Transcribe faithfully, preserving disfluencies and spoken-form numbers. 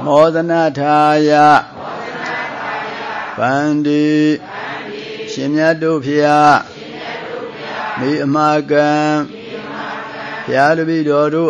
မောဒနာထာယဗန္တိရှင်မြတ်တို့ဖျားမိအမကံဘုရားတပည့်တော်တို့